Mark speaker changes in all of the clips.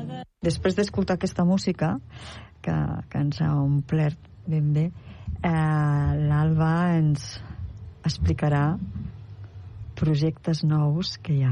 Speaker 1: Després d'escoltar aquesta música, que ens ha omplert ben bé, l'Alba ens explicarà projectes nous que hi ha.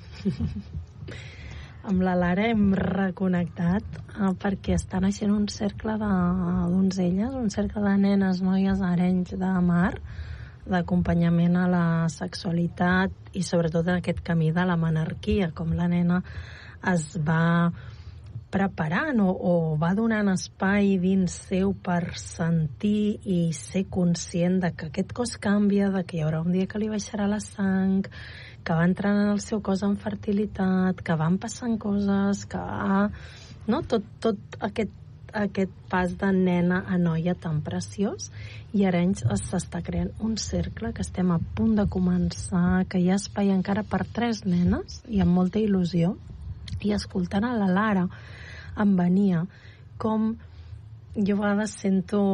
Speaker 2: Amb la Lara hem reconnectat perquè està naixent un cercle de donzelles, un cercle de nenes, noies, arenys de mar, d'acompanyament a la sexualitat i sobretot en aquest camí de la menarquia, com la nena es va preparant o va donant espai dins seu per sentir i ser conscient de que aquest cos canvia, de que hi haurà un dia que li baixarà la sang, que va entrant en el seu cos en fertilitat, que van passant coses, que no? tot aquest pas de nena a noia tan preciós, i ara s'està creant un cercle que estem a punt de començar, que hi ha espai encara per 3 nenes i amb molta il·lusió. I escoltant a la Lara em venia com jo a vegades sento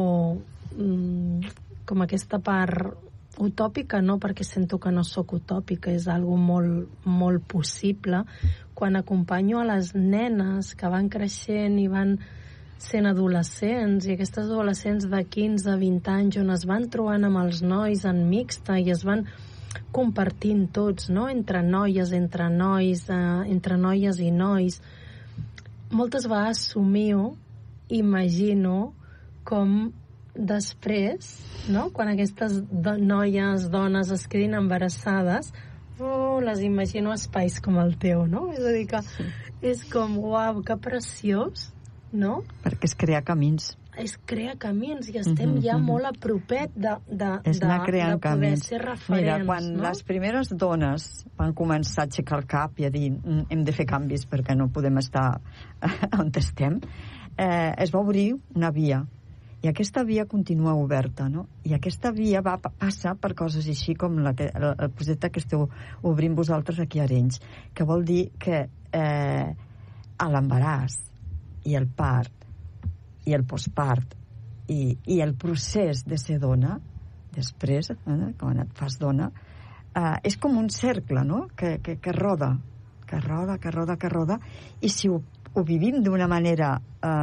Speaker 2: com aquesta part utòpica, no perquè sento que no sóc utòpica, és algo molt, molt possible, quan acompanyo a les nenes que van creixent i van sent adolescents, i aquestes adolescents de 15-20 anys on es van trobant amb els nois en mixta i es van compartint tots, no? Entre noies, entre nois, entre noies i nois. Moltes vegades somio, imagino com després, no? Quan aquestes noies, dones es quedin embarassades, les imagino espais com el teu, no? És a dir, que és com, uau, que preciós, no?
Speaker 1: Perquè es crea camins.
Speaker 2: Es crea camins i estem ja molt a propet de poder
Speaker 1: camins.
Speaker 2: ser referents.
Speaker 1: Mira, quan les primeres dones van començar a aixecar el cap i a dir hem de fer canvis perquè no podem estar on estem, es va obrir una via. I aquesta via continua oberta, no? I aquesta via va passar per coses així com el projecte que esteu obrint vosaltres aquí a Arenys, que vol dir que a l'embaràs i el part i el postpart i el procés de ser dona després, quan et fas dona, és com un cercle, no? Que roda, que roda, i si ho vivim d'una manera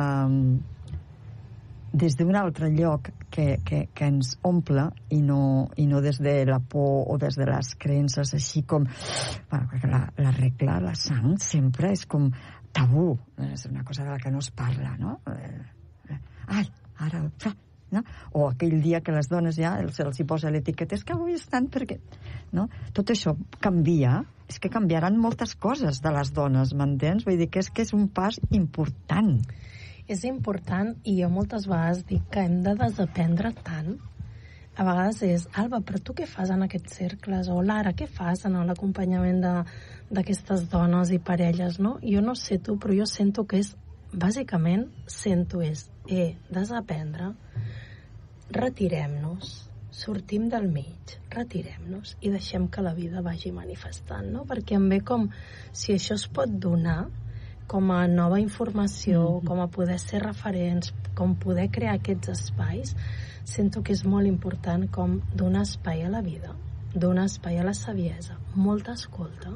Speaker 1: des d'un altre lloc que ens omple i no des de la por o des de les creences així com la regla, la sang sempre és com tabú, és una cosa de la que no es parla, no? Ara no? O aquell dia que les dones ja se'ls hi posa l'etiqueta, és que avui estan perquè... No? Tot això canvia, és que canviaran moltes coses de les dones, m'entens? Vull dir que és un pas important.
Speaker 2: És important, i jo moltes vegades dic que hem de desaprendre tant. A vegades és, Alba, però tu què fas en aquests cercles? O Lara, què fas en l'acompanyament d'aquestes dones i parelles, no? Jo no sé tu, però jo sento que és, bàsicament, desaprendre, retirem-nos, sortim del mig, retirem-nos i deixem que la vida vagi manifestant, no? Perquè em ve com, si això es pot donar com a nova informació, com a poder ser referents, com poder crear aquests espais, sento que és molt important com donar espai a la vida, donar espai a la saviesa, molta escolta,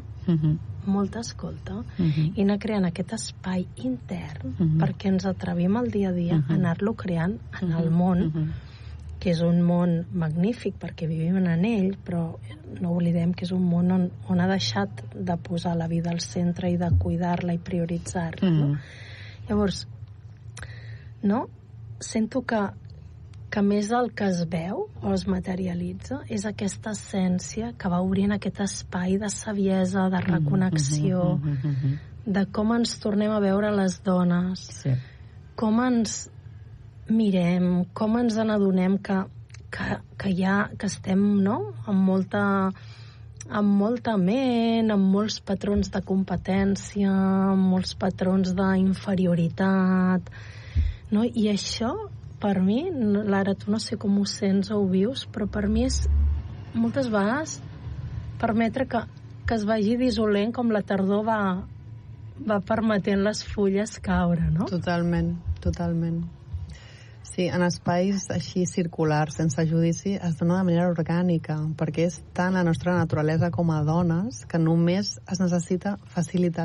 Speaker 2: i anar creant aquest espai intern perquè ens atrevim al dia a dia a anar-lo creant en el món, que és un món magnífic perquè vivim en ell, però no oblidem que és un món on ha deixat de posar la vida al centre i de cuidar-la i prioritzar-la, no? Llavors, no? Sento que més el que es veu o es materialitza és aquesta essència que va obrint aquest espai de saviesa, de reconnexió, de com ens tornem a veure les dones, com ens mirem, com ens n'adonem que estem, no?, amb molta ment, amb molts patrons de competència, amb molts patrons d'inferioritat, no? I això, per mi, Lara, tu no sé com ho sents o ho vius, però per mi és moltes vegades permetre que es vagi dissolent com la tardor va permetent les fulles caure, no?
Speaker 3: Totalment. Sí, en espais així circulars, sense judici, es dona de manera orgànica, perquè és tant la nostra naturalesa com a dones que només es necessita facilitar